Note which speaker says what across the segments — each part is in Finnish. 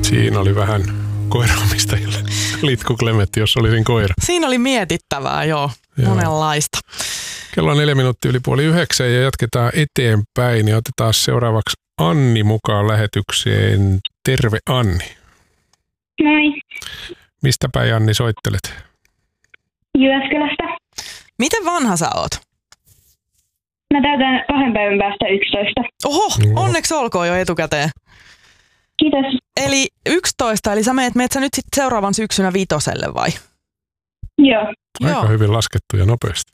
Speaker 1: Siinä oli vähän koiraomistajille. Litku Klemetti, jos olisin koira.
Speaker 2: Siinä oli mietittävää, joo. Monenlaista.
Speaker 1: Kello on 4 minuuttia yli 8:30 ja jatketaan eteenpäin. Ja otetaan seuraavaksi Anni mukaan lähetykseen. Terve Anni.
Speaker 3: Moi.
Speaker 1: Mistä päin Anni soittelet?
Speaker 3: Jyväskylästä.
Speaker 2: Miten vanha sä oot?
Speaker 3: Mä täytän 2 päivän päästä 11.
Speaker 2: Oho, onneksi olkoon jo etukäteen.
Speaker 3: Kiitos.
Speaker 2: Eli 11, eli sä meet sä nyt sitten seuraavan syksynä 5 vai?
Speaker 3: Joo.
Speaker 1: Aika hyvin laskettu ja nopeasti.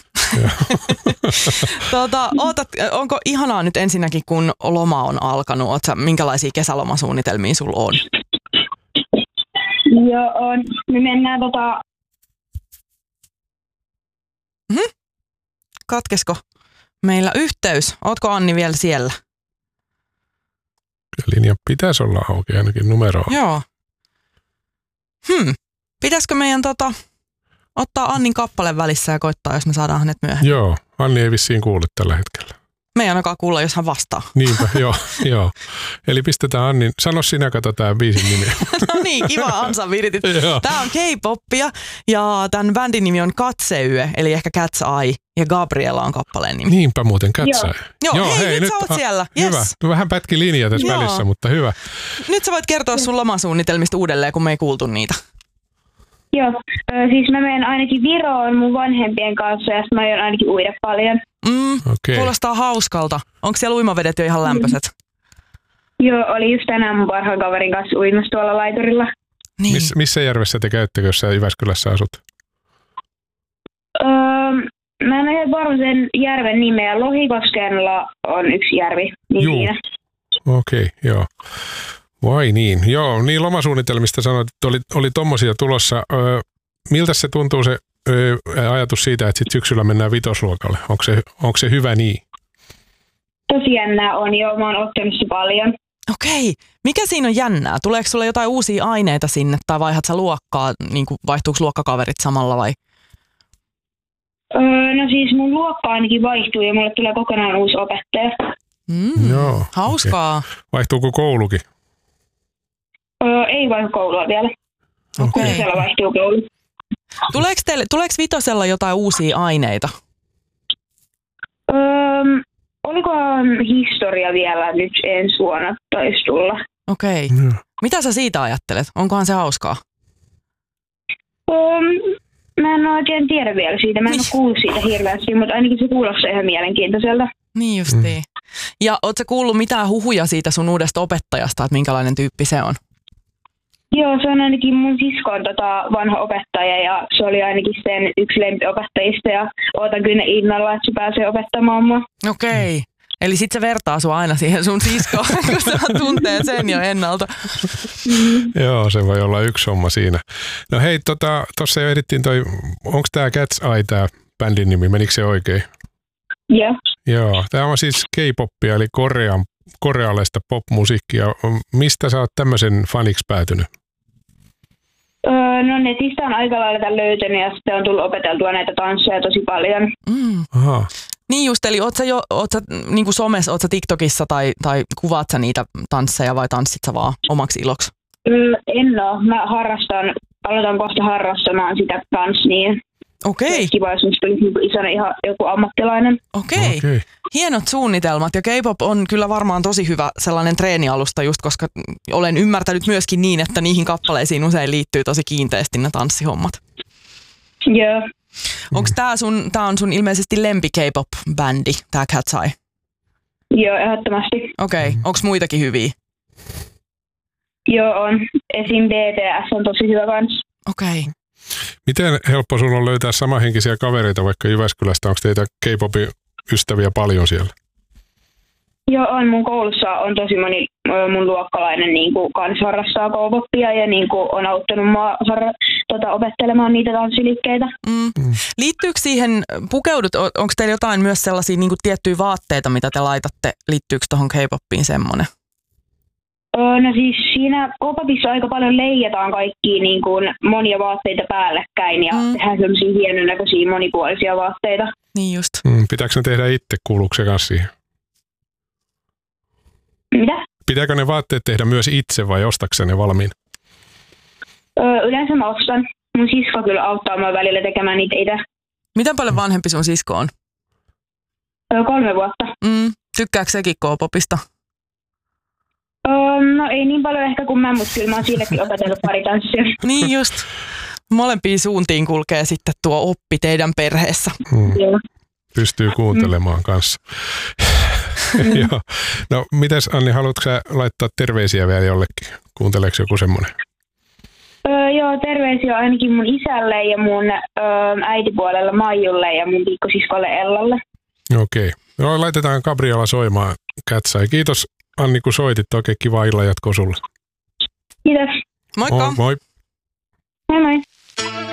Speaker 2: Onko ihanaa nyt ensinnäkin, kun loma on alkanut? Minkälaisia kesälomasuunnitelmia sulla on?
Speaker 3: Joo, on. Me mennään
Speaker 2: Katkesko meillä yhteys? Ootko Anni vielä siellä?
Speaker 1: Linja pitäisi olla auki ainakin numeroa.
Speaker 2: Joo. Pitäisikö meidän ottaa Annin kappale välissä ja koittaa, jos me saadaan hänet myöhemmin?
Speaker 1: Joo, Anni ei vissiin kuule tällä hetkellä.
Speaker 2: Me ei ainakaan kuulla, jos hän vastaa.
Speaker 1: Niinpä, joo. Eli pistetään Annin, sano sinä, kato tää biisin nimi.
Speaker 2: No niin, kiva Ansa viritit. Tää on K-poppia ja tämän bändin nimi on Katseyö, eli ehkä Cat's Eye, ja Gabriella on kappaleen nimi.
Speaker 1: Niinpä muuten, Cat's Eye.
Speaker 2: Joo, hei, nyt sä oot siellä.
Speaker 1: Hyvä.
Speaker 2: Yes.
Speaker 1: Vähän pätki linja tässä välissä, mutta hyvä.
Speaker 2: Nyt sä voit kertoa sun lomasuunnitelmista uudelleen, kun me ei kuultu niitä.
Speaker 3: Joo, siis mä menen ainakin Viroon mun vanhempien kanssa ja mä aion ainakin uida paljon.
Speaker 2: Kuulostaa hauskalta. Onko siellä uimavedet jo ihan lämpöiset?
Speaker 3: Joo, oli just tänään mun parhaan kaverin kanssa uimassa tuolla laiturilla.
Speaker 2: Niin.
Speaker 1: Missä järvessä te käytte, jos sä Jyväskylässä asut?
Speaker 3: Mä en ole varma sen järven nimeä. Lohikoskella on yksi järvi. Niin siinä.
Speaker 1: Okei, joo. Vai niin. Joo, niin lomasuunnitelmista sanoit, että oli tommosia tulossa. Miltä se tuntuu se ajatus siitä, että sit syksyllä mennään 5-luokalle? Onko se hyvä niin?
Speaker 3: Tosi jännää on, joo. Mä oon ottanut se paljon.
Speaker 2: Okei. Mikä siinä on jännää? Tuleeko sulle jotain uusia aineita sinne tai vaihdat sä luokkaa? Niin kuin vaihtuuko luokkakaverit samalla vai?
Speaker 3: No siis mun luokka ainakin vaihtuu ja mulle tulee kokonaan uusi opettaja.
Speaker 1: Joo.
Speaker 2: Hauskaa.
Speaker 1: Okay. Vaihtuuko koulukin?
Speaker 3: Ei vaihdu koulua vielä.
Speaker 2: Okei.
Speaker 3: Siellä vaihtuu koulu.
Speaker 2: Tuleeko 5:lla jotain uusia aineita?
Speaker 3: Olikohan historia vielä nyt ensi vuonna taisi tulla?
Speaker 2: Okei. Mitä sä siitä ajattelet? Onkohan se hauskaa?
Speaker 3: Mä en oikein tiedä vielä siitä. Mä en ole kuullut siitä hirveästi, mutta ainakin se kuulostaa ihan mielenkiintoiselta.
Speaker 2: Niin justiin. Ja ootko sä kuullut mitään huhuja siitä sun uudesta opettajasta, että minkälainen tyyppi se on?
Speaker 3: Joo, se on ainakin mun siskon vanha opettaja ja se oli ainakin sen yksi lempiopettajista ja ootan kyllä innolla, että se pääsee opettamaan mua. Okei.
Speaker 2: Eli sit se vertaa sua aina siihen sun siskoon, kun sä tuntee sen jo ennalta.
Speaker 1: Joo, se voi olla yksi homma siinä. No hei, tossa jo ehdittiin onko tää Cat's Eye tää bändin nimi, menikö se oikein?
Speaker 3: Joo.
Speaker 1: Joo, tää on siis K-poppia eli korealaista popmusiikkia. Mistä sä oot tämmöisen faniksi päätynyt?
Speaker 3: No netistä on aika lailla löytänyt ja sitten on tullut opeteltua näitä tansseja tosi paljon.
Speaker 1: Aha.
Speaker 2: Niin just, eli oot sä niin kuin somessa, oot sä TikTokissa tai kuvaat sä niitä tansseja vai tanssit sä vaan omaksi iloksi?
Speaker 3: En oo. Mä aloitan kohta harrastamaan sitä kanssa niin.
Speaker 2: Okei.
Speaker 3: Kiva, jos musta olisi isona ihan joku ammattilainen.
Speaker 2: Okei. Hienot suunnitelmat ja K-pop on kyllä varmaan tosi hyvä sellainen treenialusta just, koska olen ymmärtänyt myöskin niin, että niihin kappaleisiin usein liittyy tosi kiinteästi ne tanssihommat.
Speaker 3: Joo.
Speaker 2: Onko tää on sun ilmeisesti lempi K-pop-bändi, tää Cat's Eye?
Speaker 3: Joo, ehdottomasti.
Speaker 2: Okei. Onko muitakin hyviä?
Speaker 3: Joo, on. Esim. BTS on tosi hyvä kans.
Speaker 2: Okei.
Speaker 1: Miten helppo sun on löytää samanhenkisiä kavereita vaikka Jyväskylästä? Onko teitä K-popin ystäviä paljon siellä?
Speaker 3: Joo, on. Mun koulussa on tosi moni mun luokkalainen niin kuin kans harrastaa K-popia ja niin kuin on auttanut mua opettelemaan niitä tanssiliikkeitä.
Speaker 2: Liittyykö siihen, onko teillä jotain myös sellaisia niin kuin tiettyjä vaatteita, mitä te laitatte? Liittyykö tuohon K-popiin semmoinen?
Speaker 3: No siis siinä K-popissa aika paljon leijataan kaikkia niin kuin monia vaatteita päällekkäin ja tehdään sellaisia hienonäköisiä monipuolisia vaatteita.
Speaker 2: Niin just.
Speaker 1: Pitääkö ne tehdä itse, kuuluuko se kanssa siihen?
Speaker 3: Mitä?
Speaker 1: Pitääkö ne vaatteet tehdä myös itse vai ostatko ne valmiin?
Speaker 3: Yleensä mä ostan. Mun sisko kyllä auttaa mua välillä tekemään niitä itse.
Speaker 2: Miten paljon vanhempi sun sisko on?
Speaker 3: 3 vuotta.
Speaker 2: Tykkääkö sekin K-popista?
Speaker 3: No ei niin paljon ehkä kuin mä, mutta kyllä mä oon sillekin opetellut pari tanssia.
Speaker 2: Niin just. Molempiin suuntiin kulkee sitten tuo oppi teidän perheessä.
Speaker 3: Joo.
Speaker 1: Pystyy kuuntelemaan kanssa. Joo. No mites Anni, haluatko sä laittaa terveisiä vielä jollekin? Kuunteleeko joku semmoinen?
Speaker 3: Joo, terveisiä ainakin mun isälle ja mun äitipuolella Maijulle ja mun pikkosiskolle Ellalle.
Speaker 1: Okei. No, laitetaan Gabriela soimaan Kätsai. Kiitos Anni, kun soitit. Oikein kiva illan jatkoa sulle.
Speaker 3: Kiitos.
Speaker 2: Moikka!
Speaker 1: Moi.
Speaker 3: Moi moi.